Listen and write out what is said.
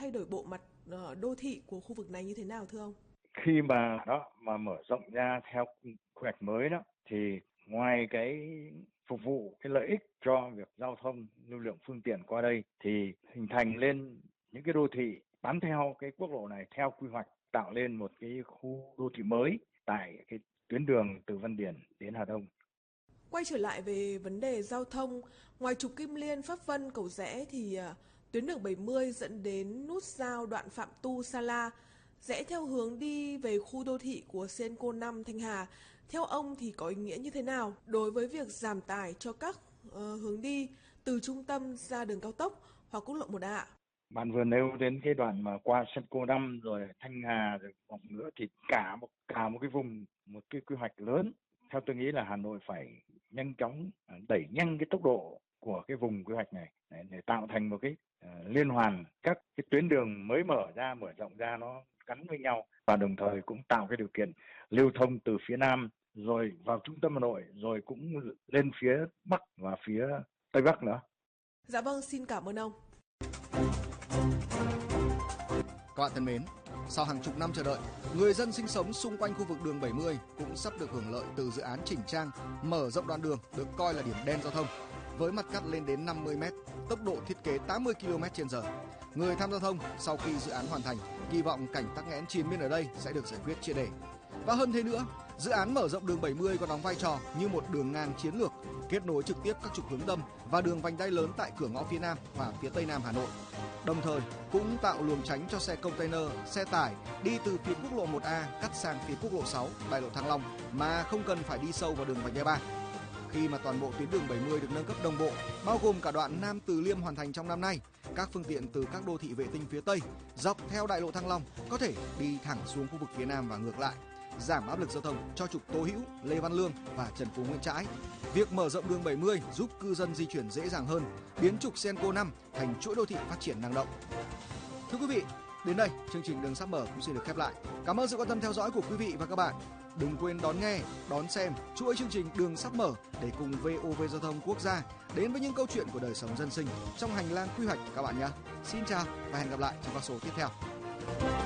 thay đổi bộ mặt đô thị của khu vực này như thế nào thưa ông? Khi mà mở rộng ra theo quy hoạch mới đó thì ngoài cái phục vụ cái lợi ích cho việc giao thông lưu lượng phương tiện qua đây thì hình thành lên những cái đô thị bám theo cái quốc lộ này theo quy hoạch, tạo lên một cái khu đô thị mới tại cái tuyến đường từ Văn Điển đến Hà Đông. Quay trở lại về vấn đề giao thông, ngoài trục Kim Liên, Pháp Vân, Cầu Giẽ thì tuyến đường 70 dẫn đến nút giao đoạn Phạm Tu Sa La, rẽ theo hướng đi về khu đô thị của Cenco 5 Thanh Hà. Theo ông thì có ý nghĩa như thế nào đối với việc giảm tải cho các hướng đi từ trung tâm ra đường cao tốc hoặc quốc lộ 1A? Bạn vừa nêu đến cái đoạn mà qua Cenco 5 rồi Thanh Hà rồi vòng nữa thì cả một cái vùng, một cái quy hoạch lớn. Theo tôi nghĩ là Hà Nội phải nhanh chóng đẩy nhanh cái tốc độ của cái vùng quy hoạch này để tạo thành một cái liên hoàn các cái tuyến đường mới mở rộng ra nó gắn với nhau, và đồng thời cũng tạo cái điều kiện lưu thông từ phía Nam rồi vào trung tâm Hà Nội rồi cũng lên phía Bắc và phía Tây Bắc nữa. Dạ vâng, xin cảm ơn ông. Các bạn thân mến, sau hàng chục năm chờ đợi, người dân sinh sống xung quanh khu vực đường 70 cũng sắp được hưởng lợi từ dự án chỉnh trang, mở rộng đoạn đường được coi là điểm đen giao thông. Với mặt cắt lên đến 50 m, tốc độ thiết kế 80 km/h. Người tham gia giao thông sau khi dự án hoàn thành kỳ vọng cảnh tắc nghẽn triền miên ở đây sẽ được giải quyết triệt để. Và hơn thế nữa, dự án mở rộng đường 70 còn đóng vai trò như một đường ngang chiến lược kết nối trực tiếp các trục hướng tâm và đường vành đai lớn tại cửa ngõ phía Nam và phía Tây Nam Hà Nội. Đồng thời cũng tạo luồng tránh cho xe container, xe tải đi từ phía quốc lộ 1A cắt sang phía quốc lộ 6, đại lộ Thăng Long mà không cần phải đi sâu vào đường vành đai 3. Khi mà toàn bộ tuyến đường 70 được nâng cấp đồng bộ, bao gồm cả đoạn Nam Từ Liêm hoàn thành trong năm nay, các phương tiện từ các đô thị vệ tinh phía Tây dọc theo đại lộ Thăng Long có thể đi thẳng xuống khu vực phía Nam và ngược lại, giảm áp lực giao thông cho trục Tô Hữu, Lê Văn Lương và Trần Phú Nguyễn Trãi. Việc mở rộng đường 70 giúp cư dân di chuyển dễ dàng hơn, biến trục Cenco 5 thành chuỗi đô thị phát triển năng động. Thưa quý vị, đến đây chương trình Đường Sắp Mở cũng xin được khép lại. Cảm ơn sự quan tâm theo dõi của quý vị và các bạn. Đừng quên đón nghe, đón xem chuỗi chương trình Đường Sắp Mở để cùng VOV Giao thông Quốc gia đến với những câu chuyện của đời sống dân sinh trong hành lang quy hoạch các bạn nhé. Xin chào và hẹn gặp lại trong các số tiếp theo.